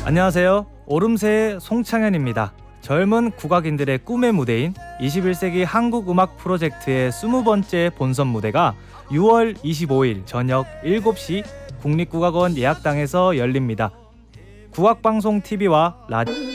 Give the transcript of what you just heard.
안녕하세요. 오름세의 송창현입니다. 젊은 국악인들의 꿈의 무대인 21세기 한국음악 프로젝트의 20번째 본선 무대가 6월 25일 저녁 7시 국립국악원 예약당에서 열립니다. 국악방송 TV와 라디오